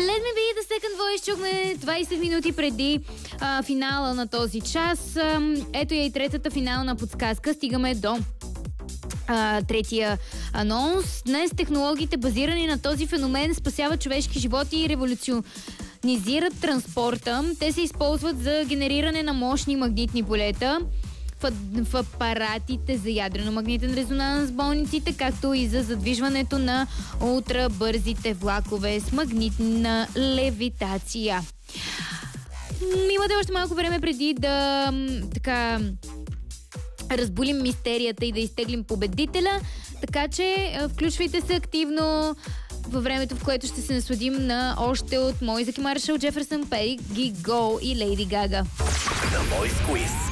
Let me be the second voice. Чухме 20 минути преди финала на този час. Ето я и третата финална подсказка. Стигаме до третия анонс. Днес технологиите, базирани на този феномен, спасяват човешки животи и революционизират транспорта. Те се използват за генериране на мощни магнитни полета в апаратите за ядрено-магнитен резонанс в болниците, както и за задвижването на ултрабързите влакове с магнитна левитация. Имате още малко време преди да разбулим мистерията и да изтеглим победителя, така че включвайте се активно във времето, в което ще се насладим на още от Мойзък и Маршал, Джеферсън, Пеги Го и Лейди Гага. The Voice Quiz.